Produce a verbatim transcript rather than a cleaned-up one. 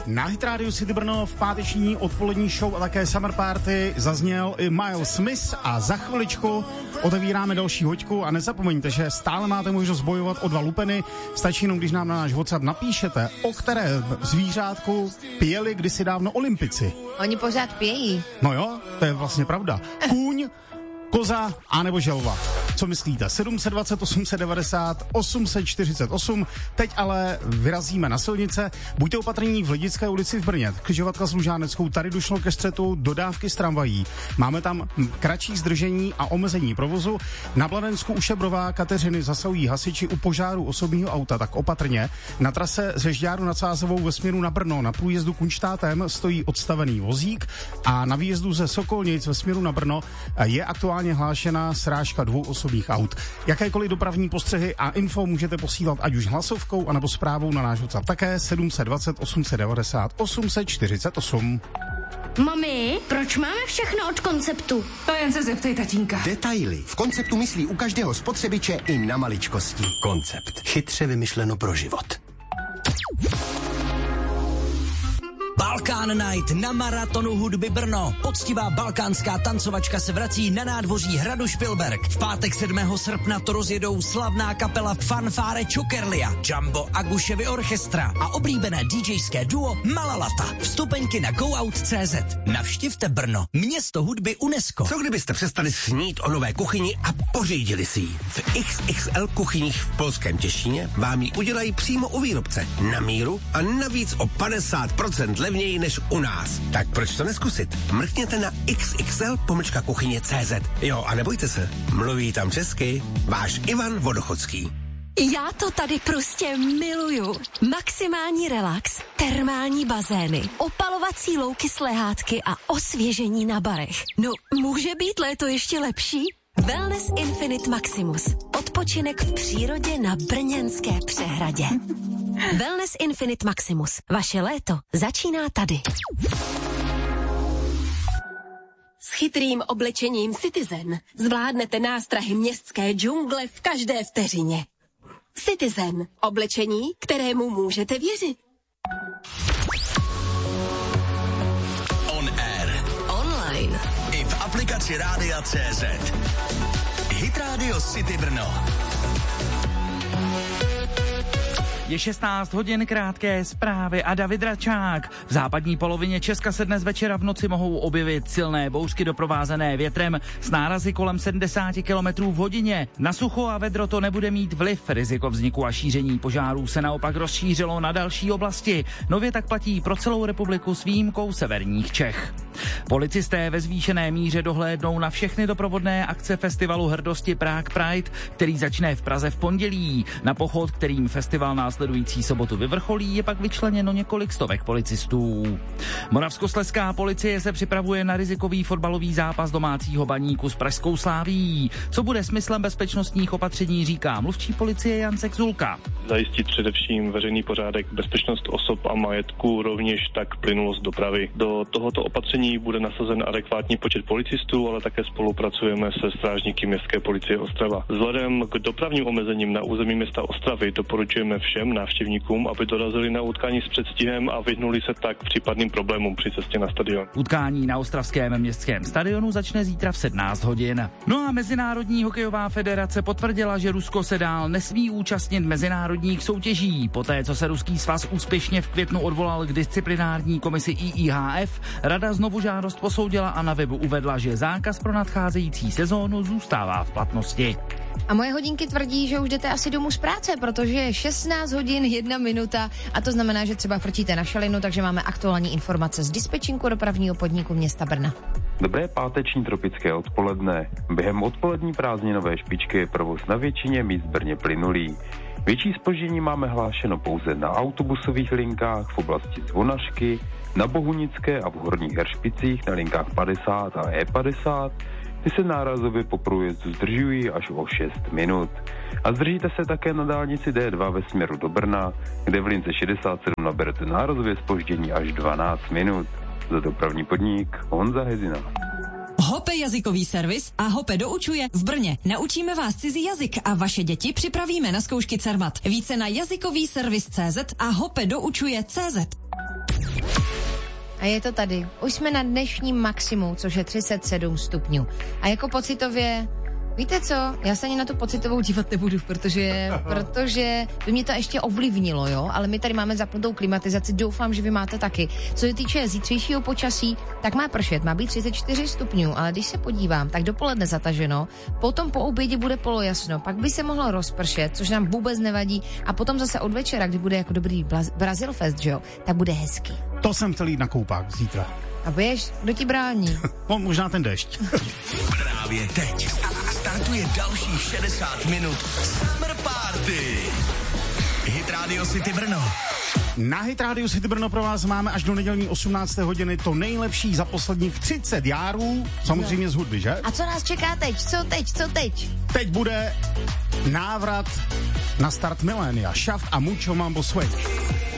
Na Hit Radio City Brno v páteční odpolední show a také Summer Party zazněl i Miles Smith a za chviličku otevíráme další hoďku a nezapomeňte, že stále máte možnost bojovat o dva lupeny. Stačí jenom, když nám na náš WhatsApp napíšete, o které zvířátku pěli kdysi dávno Olympici. Oni pořád pějí. No jo, to je vlastně pravda. Kůň, koza a nebo želva. Co myslíte? sedm set dvacet, osm set devadesát, osm set čtyřicet osm. Teď ale vyrazíme na silnice. Buďte opatrní v Lidické ulici v Brně. Křižovatka s Lužáneckou. Tady došlo ke střetu dodávky s tramvají. Máme tam kratší zdržení a omezení provozu. Na Bladensku u Šebrová Kateřiny zasahují hasiči u požáru osobního auta, tak opatrně. Na trase ze Žďáru nad Sázavou ve směru na Brno na průjezdu Kunštátem stojí odstavený vozík a na výjezdu ze Sokolnic ve směru na Brno je aktuálně hlášena srážka dvou osobních aut. Jakékoliv dopravní postřehy a info můžete posílat ať už hlasovkou, anebo zprávou na náš WhatsApp také sedm set dvacet, osm set devadesát, osm set čtyřicet osm. Mami, proč máme všechno od Konceptu? To jen se zeptej tatínka. Detaily. V Konceptu myslí u každého spotřebiče i na maličkosti. Koncept. Chytře vymyšleno pro život. Balkán Night na Maratonu hudby Brno. Poctivá balkánská tancovačka se vrací na nádvoří hradu Špilberk. V pátek sedmého srpna to rozjedou slavná kapela Fanfáre Čukerlia, Jumbo Aguševy orchestra a oblíbené DJské duo Malalata. Vstupenky na goout tečka cé zet. Navštivte Brno, město hudby UNESCO. Co kdybyste přestali snít o nové kuchyni a pořídili si ji? V iks iks el kuchyních v polském Těšíně vám ji udělají přímo u výrobce. Na míru a navíc o padesát procent levněji než u nás. Tak proč to neskusit? Mrkněte na iks iks el pomlčka kuchyně tečka cé zet. Jo, a nebojte se, mluví tam česky váš Ivan Vodochodský. Já to tady prostě miluju. Maximální relax, termální bazény, opalovací louky s lehátky a osvěžení na barech. No, může být léto ještě lepší? Wellness Infinite Maximus. Odpočinek v přírodě na brněnské přehradě. Wellness Infinite Maximus. Vaše léto začíná tady. S chytrým oblečením Citizen zvládnete nástrahy městské džungle v každé vteřině. Citizen. Oblečení, kterému můžete věřit. On air. Online. I v aplikaci Rádia tečka cé zet. Hit Radio City Brno. Je šestnáct hodin, krátké zprávy a David Račák. V západní polovině Česka se dnes večera v noci mohou objevit silné bouřky doprovázené větrem s nárazy kolem sedmdesát kilometrů v hodině. Na sucho a vedro to nebude mít vliv. Riziko vzniku a šíření požárů se naopak rozšířilo na další oblasti. Nově tak platí pro celou republiku s výjimkou severních Čech. Policisté ve zvýšené míře dohlédnou na všechny doprovodné akce festivalu hrdosti Prague Pride, který začne v Praze v pondělí. Na pochod, kterým festival následující sobotu vyvrcholí, je pak vyčleněno několik stovek policistů. Moravskoslezská policie se připravuje na rizikový fotbalový zápas domácího Baníku s pražskou Slávií. Co bude smyslem bezpečnostních opatření, říká mluvčí policie Jacek Zulka. Zajistit především veřejný pořádek, bezpečnost osob a majetku, rovněž tak plynulost dopravy. Do tohoto opatření bude nasazen adekvátní počet policistů, ale také spolupracujeme se strážníky městské policie Ostrava. Vzhledem k dopravním omezením na území města Ostravy doporučujeme všem návštěvníkům, aby dorazili na utkání s předstihem a vyhnuli se tak případným problémům při cestě na stadion. Utkání na ostravském městském stadionu začne zítra v sedmnáct hodin. No a Mezinárodní hokejová federace potvrdila, že Rusko se dál nesmí účastnit mezinárodních soutěží. Poté, co se ruský svaz úspěšně v květnu odvolal k disciplinární komisi I I H F, rada znovu žádost posoudila a na webu uvedla, že zákaz pro nadcházející sezónu zůstává v platnosti. A moje hodinky tvrdí, že už jdete asi domů z práce, protože je šestnáct hodin, jedna minuta a to znamená, že třeba frčíte na šalinu, takže máme aktuální informace z dispečinku dopravního podniku města Brna. Dobré páteční tropické odpoledne. Během odpolední prázdninové špičky je provoz na většině míst Brně plynulý. Větší zpoždění máme hlášeno pouze na autobusových linkách v oblasti Zvonařky, na Bohunické a v Horních Heršpicích na linkách padesát a E padesát. Ty se nárazově po průjezdu zdržují až o šest minut. A zdržíte se také na dálnici D dva ve směru do Brna, kde v lince šedesát sedm naberete nárazově zpoždění až dvanáct minut. Za dopravní podnik Honza Hezina. Hope jazykový servis a Hope doučuje v Brně. Naučíme vás cizí jazyk a vaše děti připravíme na zkoušky Cermat. Více na jazykový servis tečka cé zet a hope doučuje tečka cé zet. A je to tady. Už jsme na dnešním maximu, což je třicet sedm stupňů. A jako pocitově, víte co, já se ani na tu pocitovou dívat nebudu, protože, protože by mě to ještě ovlivnilo, jo, ale my tady máme zapnutou klimatizaci, doufám, že vy máte taky. Co se týče zítřejšího počasí, tak má pršet, má být třicet čtyři stupňů, ale když se podívám, tak dopoledne zataženo, potom po obědě bude polojasno, pak by se mohlo rozpršet, což nám vůbec nevadí, a potom zase od večera, kdy bude jako dobrý Brazil Fest, že jo, tak bude hezky. To jsem chtěl jít na koupák zítra. A běž, kdo ti brání? On možná ten dešť. Právě teď startuje další šedesát minut Summer Party. Hit Radio City Brno. Na Hit Radio City Brno pro vás máme až do nedělní osmnácté hodiny to nejlepší za posledních třicet járů, samozřejmě no. z hudby, že? A co nás čeká teď? Co teď? Co teď? Teď bude návrat na start milénia. Shaft a Mucho Mambo Swing.